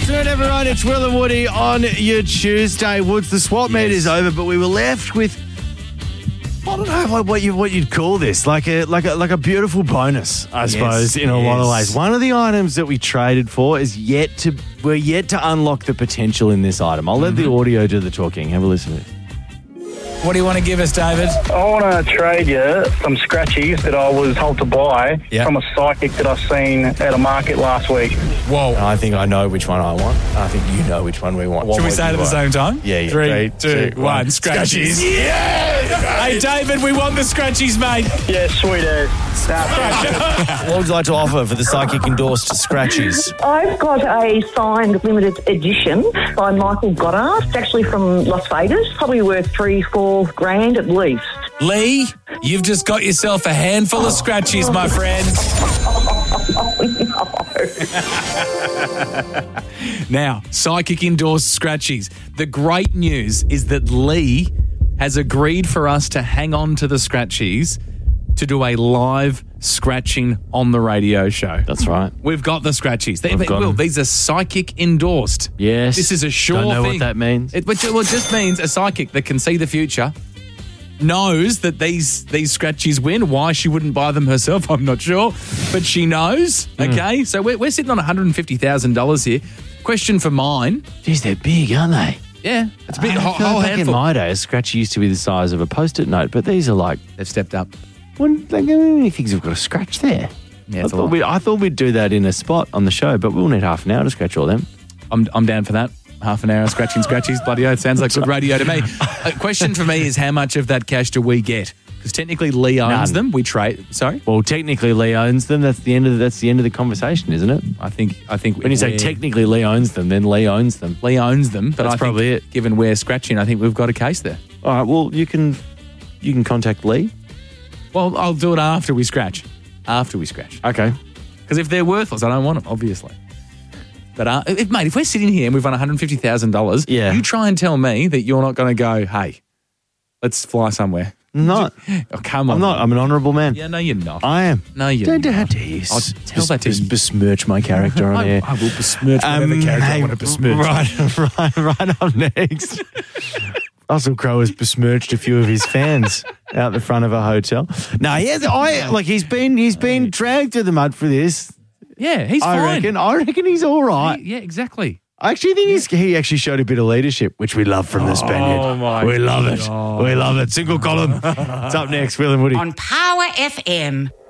afternoon, everyone. It's Will and Woody on your Tuesday. Woods, the swap meet is over, but we were left with, I don't know what you'd call this, like a beautiful bonus, I suppose, in a lot of ways. One of the items that we traded for is we're yet to unlock the potential in this item. I'll let the audio do the talking. Have a listen to this. What do you want to give us, David? I want to trade you some scratchies that I was told to buy from a psychic that I seen at a market last week. Whoa. I think I know which one I want. I think you know which one we want. Should we say it at the same time? Yeah. 3, 2, 1. Scratchies. Yeah! Hey, David, we want the scratchies, mate. Yeah, sweet as. What would you like to offer for the psychic endorsed scratchies? I've got a signed limited edition by Michael Goddard. It's actually from Las Vegas. Probably worth $3-4 grand at least. Lee, you've just got yourself a handful of scratchies, my friend. Now, psychic endorsed scratchies. The great news is that Lee has agreed for us to hang on to the scratchies to do a live scratching on the radio show. That's right. We've got the scratchies. Will, these are psychic endorsed. Yes. This is a sure thing. Don't know what that means. It just means a psychic that can see the future knows that these scratchies win. Why she wouldn't buy them herself, I'm not sure. But she knows, okay? So we're sitting on $150,000 here. Question for mine. Geez, they're big, aren't they? Yeah. It's a big, whole back handful. in my day, a scratchy used to be the size of a Post-it note, but these are like... They've stepped up. How many things have got a scratch there? Yeah, I thought we'd do that in a spot on the show, but we'll need half an hour to scratch all them. I'm down for that. Half an hour scratching scratchies. Bloody oath. Sounds like good radio to me. A question for me is how much of that cash do we get? Because technically Lee owns them. We trade. Sorry? Well, technically Lee owns them. That's the end of the conversation, isn't it? I think when you say technically Lee owns them, then Lee owns them. Lee owns them, but that's probably it. Given we're scratching, I think we've got a case there. All right. Well, you can contact Lee. Well, I'll do it after we scratch. Okay. Because if they're worthless, I don't want them, obviously. But, mate, if we're sitting here and we've won $150,000, you try and tell me that you're not going to go, hey, let's fly somewhere. Not. Oh, come on. I'm not. I'm an honourable man. Yeah, no, you're not. I am. No, you're not. How dare you tell that to you. Besmirch my character on air. I will besmirch whatever character I want to besmirch. Right up next. Russell Crowe has besmirched a few of his fans out the front of a hotel. No, he's been dragged through the mud for this. Yeah, he's fine. I reckon he's all right. Yeah, exactly. I actually think he actually showed a bit of leadership, which we love from the Spaniard. Oh, my We love it. God. We love it. Single column. It's up next, Will and Woody. On Power FM.